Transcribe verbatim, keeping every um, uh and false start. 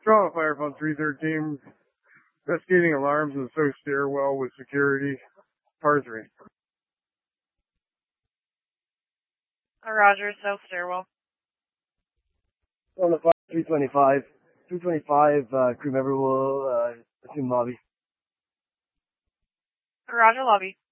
Toronto Fire Fund three thirteen, investigating alarms in the south stairwell with security, par three. Roger, south stairwell. On the three twenty-five. three twenty-five, uh, crew member will, uh, assume lobby. Roger, lobby.